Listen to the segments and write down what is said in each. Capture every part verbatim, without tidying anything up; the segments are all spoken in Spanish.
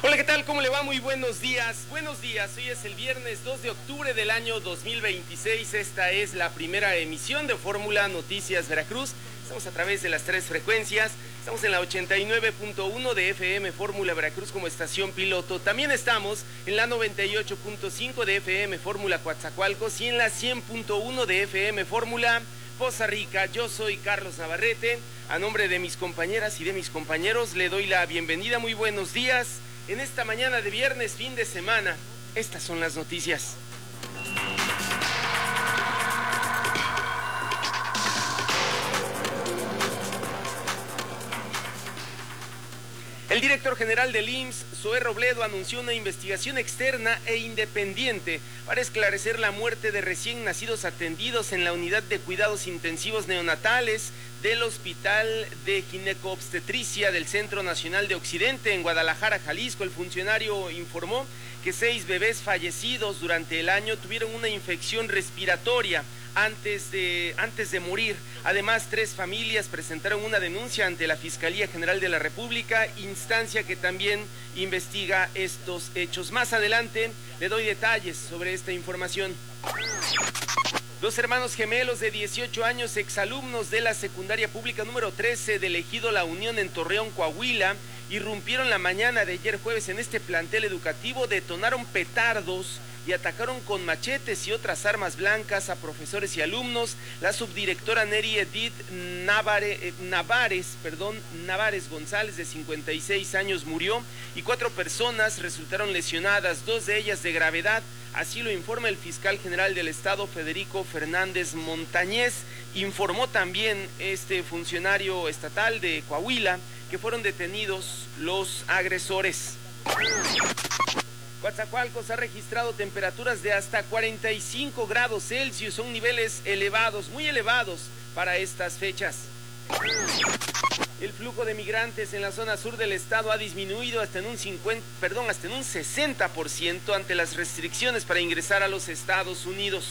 Hola, ¿qué tal? ¿Cómo le va? Muy buenos días. Buenos días. Hoy es el viernes dos de octubre del año dos mil veintiséis. Esta es la primera emisión de Fórmula Noticias Veracruz. Estamos a través de las tres frecuencias. Estamos en la ochenta y nueve punto uno de F M Fórmula Veracruz como estación piloto. También estamos en la noventa y ocho punto cinco de F M Fórmula Coatzacoalcos y en la cien punto uno de F M Fórmula Poza Rica. Yo soy Carlos Navarrete. A nombre de mis compañeras y de mis compañeros le doy la bienvenida. Muy buenos días. En esta mañana de viernes, fin de semana, estas son las noticias. El director general del I M S S, Zoé Robledo, anunció una investigación externa e independiente para esclarecer la muerte de recién nacidos atendidos en la unidad de cuidados intensivos neonatales del Hospital de Gineco-Obstetricia del Centro Nacional de Occidente en Guadalajara, Jalisco. El funcionario informó que seis bebés fallecidos durante el año tuvieron una infección respiratoria antes de, antes de morir. Además, tres familias presentaron una denuncia ante la Fiscalía General de la República, instancia que también investiga estos hechos. Más adelante le doy detalles sobre esta información. Dos hermanos gemelos de dieciocho años, exalumnos de la secundaria pública número trece del Ejido La Unión en Torreón, Coahuila, irrumpieron la mañana de ayer jueves en este plantel educativo, detonaron petardos y atacaron con machetes y otras armas blancas a profesores y alumnos. La subdirectora Neri Edith Navare, Navares, perdón, Navares González, de cincuenta y seis años, murió y cuatro personas resultaron lesionadas, dos de ellas de gravedad. Así lo informa el fiscal general del estado, Federico Fernández Montañez. Informó también este funcionario estatal de Coahuila que fueron detenidos los agresores. Coatzacoalcos ha registrado temperaturas de hasta cuarenta y cinco grados Celsius, son niveles elevados, muy elevados para estas fechas. El flujo de migrantes en la zona sur del estado ha disminuido hasta en un cincuenta, perdón, hasta en un sesenta por ciento ante las restricciones para ingresar a los Estados Unidos.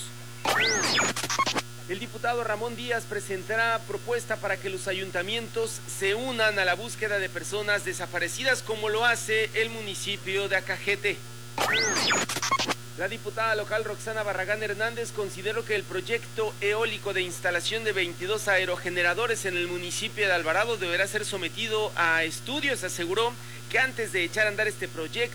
El diputado Ramón Díaz presentará propuesta para que los ayuntamientos se unan a la búsqueda de personas desaparecidas, como lo hace el municipio de Acajete. La diputada local Roxana Barragán Hernández consideró que el proyecto eólico de instalación de veintidós aerogeneradores en el municipio de Alvarado deberá ser sometido a estudios. Aseguró que antes de echar a andar este proyecto